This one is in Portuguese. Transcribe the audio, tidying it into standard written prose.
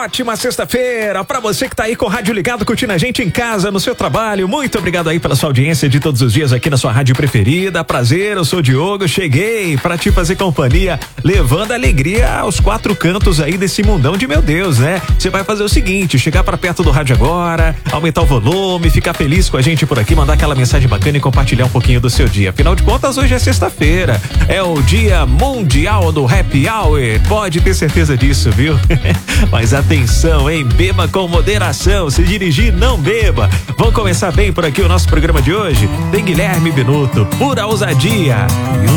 ótima sexta-feira pra você que tá aí com o rádio ligado, curtindo a gente em casa, no seu trabalho. Muito obrigado aí pela sua audiência de todos os dias aqui na sua rádio preferida. Prazer, eu sou o Diogo, cheguei pra te fazer companhia, levando alegria aos quatro cantos aí desse mundão de meu Deus, né? Você vai fazer o seguinte, chegar pra perto do rádio agora, aumentar o volume, ficar feliz com a gente por aqui, mandar aquela mensagem bacana e compartilhar um pouquinho do seu dia. Afinal de contas, hoje é sexta-feira, é o dia mundial do Happy Hour, pode ter certeza disso, viu? Mas atenção, hein? Beba com moderação, se dirigir, não beba. Vamos começar bem por aqui o nosso programa de hoje? Tem Guilherme Benuto, pura ousadia.